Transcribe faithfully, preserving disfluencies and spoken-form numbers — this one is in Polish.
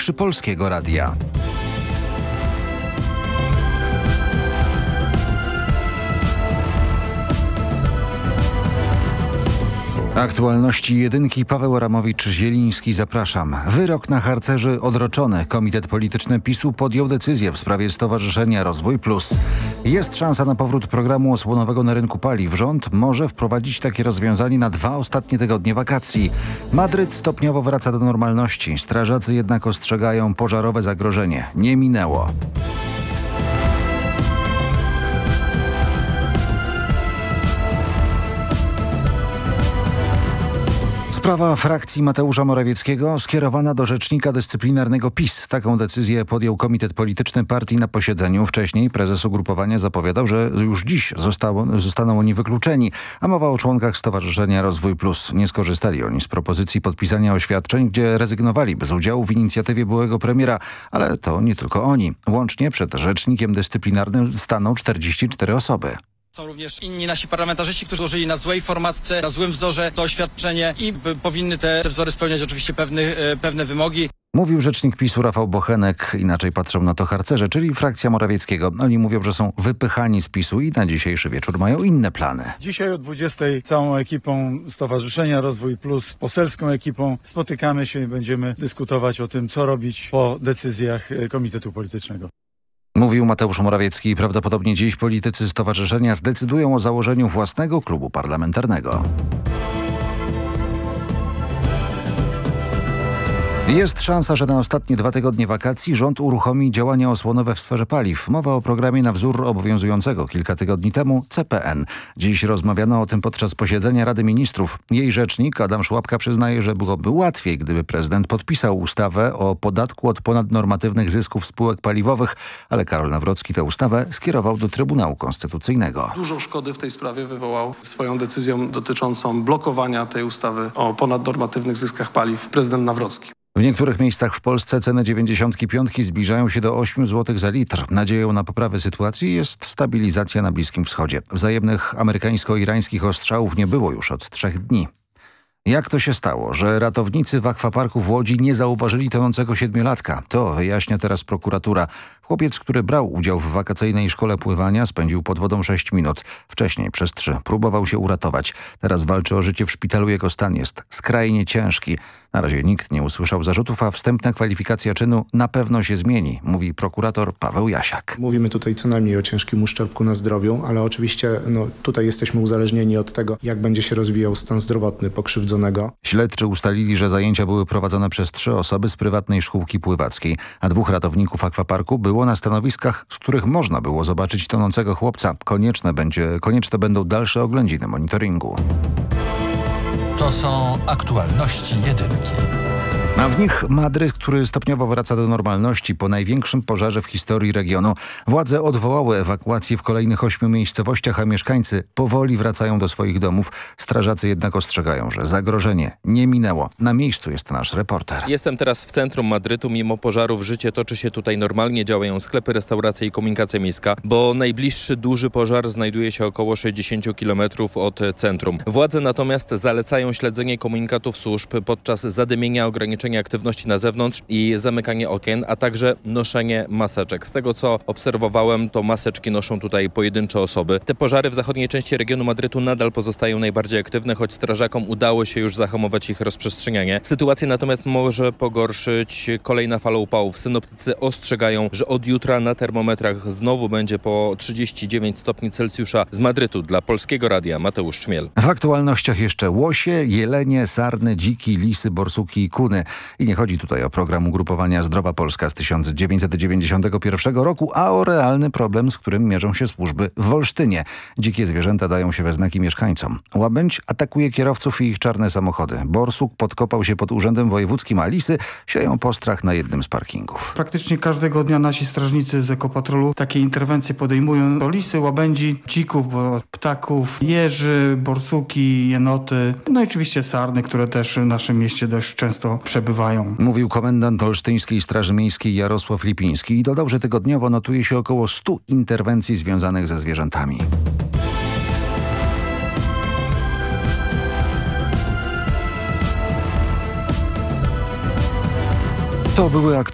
najbliższy Polskiego Radia. Aktualności jedynki. Paweł Adamowicz-Zieliński, zapraszam. Wyrok na harcerzy odroczony. Komitet Polityczny PiSu podjął decyzję w sprawie Stowarzyszenia Rozwój Plus. Jest szansa na powrót programu osłonowego na rynku paliw. Rząd może wprowadzić takie rozwiązanie na dwa ostatnie tygodnie wakacji. Madryt stopniowo wraca do normalności. Strażacy jednak ostrzegają, pożarowe zagrożenie nie minęło. Sprawa frakcji Mateusza Morawieckiego skierowana do rzecznika dyscyplinarnego PiS. Taką decyzję podjął Komitet Polityczny partii na posiedzeniu. Wcześniej prezes ugrupowania zapowiadał, że już dziś zostało, zostaną oni wykluczeni, a mowa o członkach Stowarzyszenia Rozwój Plus. Nie skorzystali oni z propozycji podpisania oświadczeń, gdzie rezygnowaliby z udziału w inicjatywie byłego premiera, ale to nie tylko oni. Łącznie przed rzecznikiem dyscyplinarnym staną czterdzieści cztery osoby. Są również inni nasi parlamentarzyści, którzy złożyli na złej formatce, na złym wzorze to oświadczenie i y, powinny te, te wzory spełniać oczywiście pewne, y, pewne wymogi. Mówił rzecznik PiSu Rafał Bochenek. Inaczej patrzą na to harcerze, czyli frakcja Morawieckiego. Oni mówią, że są wypychani z PiSu i na dzisiejszy wieczór mają inne plany. Dzisiaj o dwudziestej całą ekipą Stowarzyszenia Rozwój Plus, poselską ekipą, spotykamy się i będziemy dyskutować o tym, co robić po decyzjach Komitetu Politycznego. Mówił Mateusz Morawiecki. Prawdopodobnie dziś politycy stowarzyszenia zdecydują o założeniu własnego klubu parlamentarnego. Jest szansa, że na ostatnie dwa tygodnie wakacji rząd uruchomi działania osłonowe w sferze paliw. Mowa o programie na wzór obowiązującego kilka tygodni temu C P N. Dziś rozmawiano o tym podczas posiedzenia Rady Ministrów. Jej rzecznik Adam Szłapka przyznaje, że byłoby łatwiej, gdyby prezydent podpisał ustawę o podatku od ponadnormatywnych zysków spółek paliwowych, ale Karol Nawrocki tę ustawę skierował do Trybunału Konstytucyjnego. Dużo szkody w tej sprawie wywołał swoją decyzją dotyczącą blokowania tej ustawy o ponadnormatywnych zyskach paliw prezydent Nawrocki. W niektórych miejscach w Polsce ceny dziewięćdziesiątki piątki zbliżają się do ośmiu złotych za litr. Nadzieją na poprawę sytuacji jest stabilizacja na Bliskim Wschodzie. Wzajemnych amerykańsko-irańskich ostrzałów nie było już od trzech dni. Jak to się stało, że ratownicy w akwaparku w Łodzi nie zauważyli tonącego siedmiolatka? To wyjaśnia teraz prokuratura. Chłopiec, który brał udział w wakacyjnej szkole pływania, spędził pod wodą sześć minut. Wcześniej przez trzy próbował się uratować. Teraz walczy o życie w szpitalu. Jego stan jest skrajnie ciężki. Na razie nikt nie usłyszał zarzutów, a wstępna kwalifikacja czynu na pewno się zmieni, mówi prokurator Paweł Jasiak. Mówimy tutaj co najmniej o ciężkim uszczerbku na zdrowiu, ale oczywiście no, tutaj jesteśmy uzależnieni od tego, jak będzie się rozwijał stan zdrowotny pokrzywdzonego. Śledczy ustalili, że zajęcia były prowadzone przez trzy osoby z prywatnej szkółki pływackiej, a dwóch ratowników akwaparku było na stanowiskach, z których można było zobaczyć tonącego chłopca. Konieczne, będzie, konieczne będą dalsze oględziny monitoringu. To są aktualności jedynki. A w nich Madryt, który stopniowo wraca do normalności po największym pożarze w historii regionu. Władze odwołały ewakuację w kolejnych ośmiu miejscowościach, a mieszkańcy powoli wracają do swoich domów. Strażacy jednak ostrzegają, że zagrożenie nie minęło. Na miejscu jest nasz reporter. Jestem teraz w centrum Madrytu. Mimo pożarów życie toczy się tutaj normalnie. Działają sklepy, restauracje i komunikacja miejska, bo najbliższy duży pożar znajduje się około sześćdziesiąt kilometrów od centrum. Władze natomiast zalecają śledzenie komunikatów służb podczas zadymienia, ograniczenia aktywności na zewnątrz i zamykanie okien, a także noszenie maseczek. Z tego co obserwowałem, to maseczki noszą tutaj pojedyncze osoby. Te pożary w zachodniej części regionu Madrytu nadal pozostają najbardziej aktywne, choć strażakom udało się już zahamować ich rozprzestrzenianie. Sytuację natomiast może pogorszyć kolejna fala upałów. Synoptycy ostrzegają, że od jutra na termometrach znowu będzie po trzydzieści dziewięć stopni Celsjusza. Z Madrytu dla Polskiego Radia Mateusz Czmiel. W aktualnościach jeszcze łosie, jelenie, sarny, dziki, lisy, borsuki i kuny. I nie chodzi tutaj o program ugrupowania Zdrowa Polska z tysiąc dziewięćset dziewięćdziesiątego pierwszego roku, a o realny problem, z którym mierzą się służby w Wolsztynie. Dzikie zwierzęta dają się we znaki mieszkańcom. Łabędź atakuje kierowców i ich czarne samochody. Borsuk podkopał się pod Urzędem Wojewódzkim, a lisy sieją postrach na jednym z parkingów. Praktycznie każdego dnia nasi strażnicy z Ekopatrolu takie interwencje podejmują. To lisy, łabędzi, dzików, bo ptaków, jeży, borsuki, jenoty, no i oczywiście sarny, które też w naszym mieście dość często przebywają. Mówił komendant Olsztyńskiej Straży Miejskiej Jarosław Lipiński i dodał, że tygodniowo notuje się około stu interwencji związanych ze zwierzętami. To były